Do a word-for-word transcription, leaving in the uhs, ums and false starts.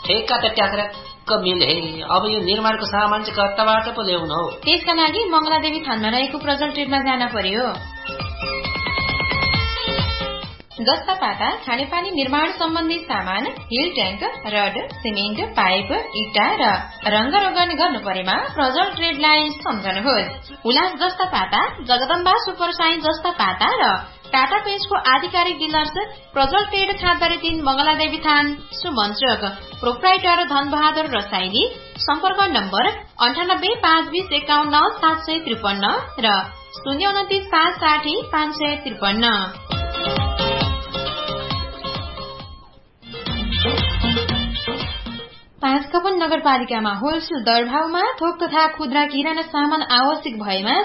ठेक्का त ट्याक्राक्क मिले। अब यो निर्माणको सामान चाहिँ कताबाट पो ल्याउनु हो? त्यसका लागि मंगलादेवी थानमा रहेको प्रजल ट्रेडमा जान पर्यो। जस्ता पाता खानेपानी निर्माण सम्बन्धी सामान, hill tank, rod, cement, pipe, इटा र रंगरोगन गर्नु परेमा प्रजल ट्रेडलाई सम्झनुहोस्। उल्लास जस्ता पाता, जगदम्बा सुपर साइन्स जस्ता पाता र टाटा पेन्टको आधिकारिक डिलर्स प्रजल ट्रेड खाँदरे तीन मंगलादेवी थान सुमन चोक। प्रोप्राइटर धनबहादुर रसाइली। सम्पर्क नम्बर अन्ठानब्बे पाँच बीस एकाउन्न सात सय त्रिपन्न र शून्य उन्तिस पाँच साठी पाँच सय त्रिपन्न। पाँचकपन नगरपालिकामा होलसेल दरभावमा थोक तथा खुद्रा किराना सामान आवश्यक भएमा